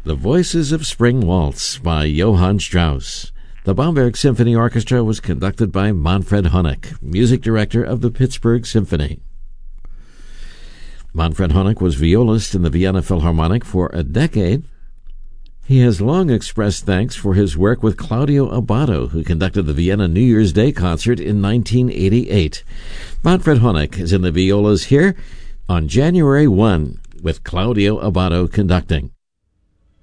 The Voices of Spring Waltz by Johann Strauss. The Bamberg Symphony Orchestra was conducted by Manfred Honeck, music director of the Pittsburgh Symphony. Manfred Honeck was violist in the Vienna Philharmonic for a decade. He has long expressed thanks for his work with Claudio Abbado, who conducted the Vienna New Year's Day concert in 1988. Manfred Honeck is in the violas here on January 1 with Claudio Abbado conducting.